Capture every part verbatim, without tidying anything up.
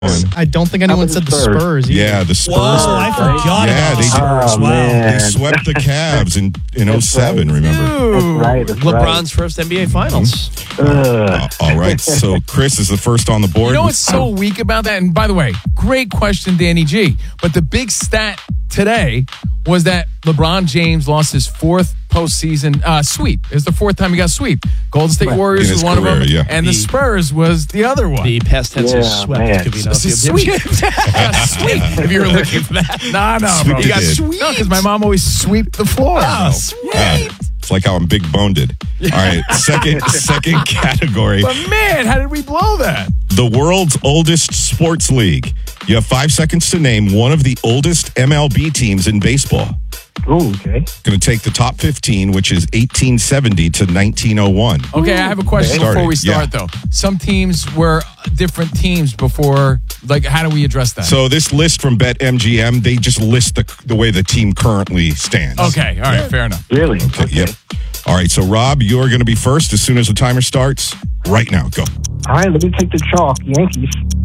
I don't think anyone said the Spurs. Spurs either. Yeah, the Spurs. Whoa, I forgot yeah, about they, the Spurs. Oh, Wow. man. They swept the Cavs in, in oh seven, right. remember? That's right. That's LeBron's first N B A Finals. right. Uh, all right, so Chris is the first on the board. You know what's so weak about that? And by the way, great question, Danny G. But the big stat today was that LeBron James lost his fourth postseason uh, sweep. It's the fourth time he got sweep. Golden State Warriors In was his one career, of them, yeah. and the The- Spurs was the other one. The past tense Yeah, is swept. man. Could be It's a enough. sweep. Yeah, sweep. If you were looking for that. No, no, bro. Sweep You got it. sweep. No, because my mom always sweep the floor. Oh, sweep. Yeah, it's like how I'm big boned. All right, second second category. But man, how did we blow that? The world's oldest sports league. You have five seconds to name one of the oldest M L B teams in baseball. Ooh, okay. Going to take the top fifteen, which is eighteen seventy to nineteen oh one. Okay, I have a question Started, before we start, yeah. though. Some teams were different teams before. Like, how do we address that? So this list from BetMGM, they just list the, the way the team currently stands. okay, all right, fair enough. Really? Okay, yep. All right, so Rob, you're going to be first as soon as the timer starts. Right now, go. All right, let me take the chalk. Yankees.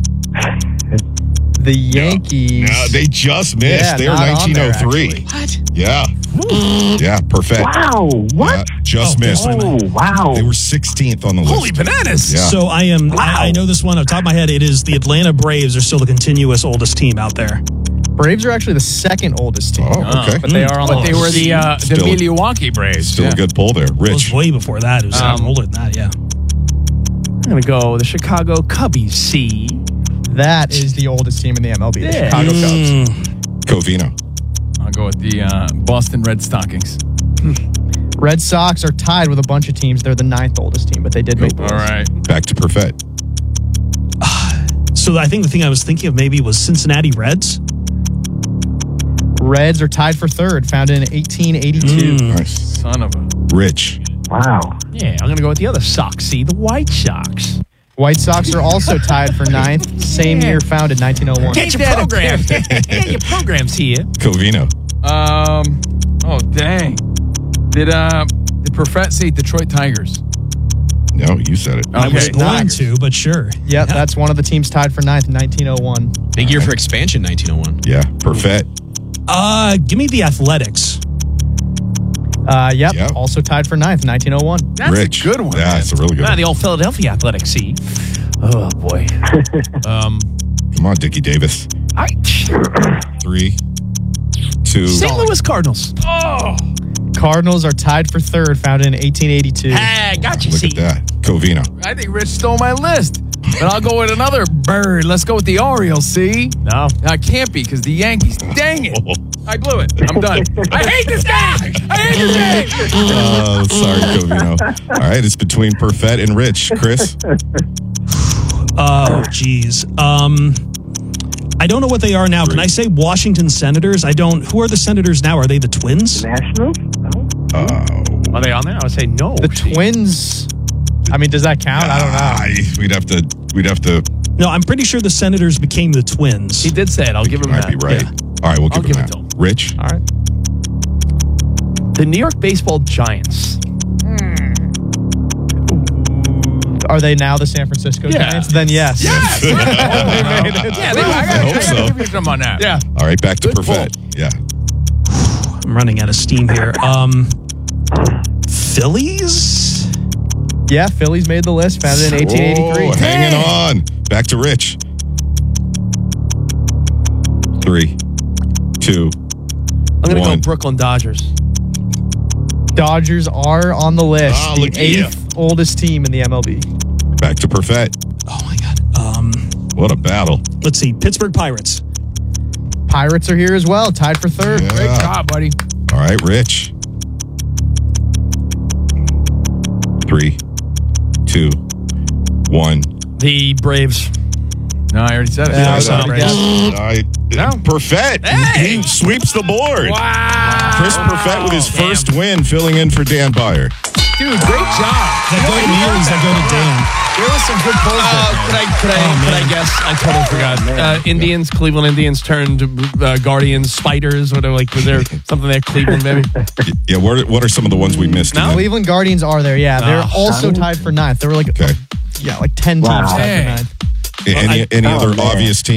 The Yankees. Yeah, they just missed. Yeah, They're not on there, nineteen oh three. actually. What? Yeah. Yeah, perfect. Wow. What? Yeah, just Oh, missed. Oh, wow. They were sixteenth on the list. Holy bananas! Yeah. So I am. I, I know this one off the top of my head. It is the Atlanta Braves are still the continuous oldest team out there. Braves are actually the second oldest team. Oh, okay. But they are on But the they were the uh, the Still- Milwaukee Braves. Still Yeah. a good pull there. It was Rich. way before that. It was Um, older than that. Yeah. I'm going to go the Chicago Cubbies. C. That is the oldest team in the M L B, the Yeah. Chicago Cubs. Mm, Covino. I'll go with the uh, Boston Red Stockings. Red Sox are tied with a bunch of teams. They're the ninth oldest team, but they did make the All list. right. Back to Perfett. so I think the thing I was thinking of maybe was Cincinnati Reds. Reds are tied for third, founded in eighteen eighty-two. Mm. Nice. Son of a. Rich. Wow. Yeah, I'm going to go with the other Sox. C. The White Sox. White Sox are also tied for ninth. Same year, founded nineteen oh one. Get your programs. Get your programs here. Covino. Um. Oh dang. Did uh did Perfett say Detroit Tigers? No, you said it. I was Okay, going Tigers. to, but sure. Yep, that's one of the teams tied for ninth in nineteen oh one. Big year for expansion, nineteen oh one. Yeah, Perfett. Uh, give me the Athletics. Uh, yep, Yep. also tied for ninth in nineteen oh one. That's Rich. a good one. Yeah, man. it's a really good Ah, one. the old Philadelphia Athletics. C. Oh boy. um. Come on, Dickie Davis. I, Three, two. Saint Louis Cardinals. Oh. Cardinals are tied for third, founded in eighteen eighty-two. Hey, got you. Look C. at that. Covino. I think Rich stole my list. But I'll go with another bird. Let's go with the Orioles, see? No. I can't be because the Yankees. Dang it. I blew it. I'm done. I hate this game. I hate this game. Oh, sorry, Covino. All right, it's between Perfett and Rich. Chris. Oh, geez. Um, I don't know what they are now. Can I say Washington Senators? I don't. Who are the Senators now? Are they the Twins? Nationals? No. Oh. Are they on there? I would say no. The Twins. I mean, does that count? I don't know. Ah, we'd have to. We'd have to. No, I'm pretty sure the Senators became the Twins. He did say it. I'll give him Might that. be right. Yeah. All right, we'll I'll give, give him it that. to him. Rich. All right. The New York Baseball Giants. Are they now the San Francisco Yeah. Giants? Then yes. Yes. They made it. Yeah, they, I I got hope so. to give you some on that. Yeah. All right, back to Good Perfett. Yeah. I'm running out of steam here. Um, Phillies? Yeah, Phillies made the list, founded in eighteen eighty-three. Oh, hanging on. Back to Rich. Three, two, I'm going to go One. Brooklyn Dodgers. Dodgers are on the list, Ah, the look at you. eighth oldest team in the M L B. back to Perfett. Oh my God. Um, What a battle. let's see. Pittsburgh Pirates. Pirates are here as well, tied for third. Yeah. Great job, buddy. All right, Rich. Three, two, one. The Braves. No, I already said it. Yeah, I was So- already guessing. I, Perfett. He sweeps the board. Wow. Chris Perfett with his Damn. first win, filling in for Dan Byer. Dude, great job. That go to me or does that go to Dan? There was some good pulls Uh, there. could I, could I, could I guess? I totally forgot. Uh, Indians, Cleveland Indians turned uh, Guardians, Spiders, whatever. Like, was there something there? Cleveland, maybe? Yeah, what are, what are some of the ones we missed? No? again? Cleveland Guardians are there, yeah. They're Ah, also son. tied for ninth. There were like, Okay. yeah, like ten Wow. teams tied Dang. for ninth. Any, I- any Oh, other man. obvious team?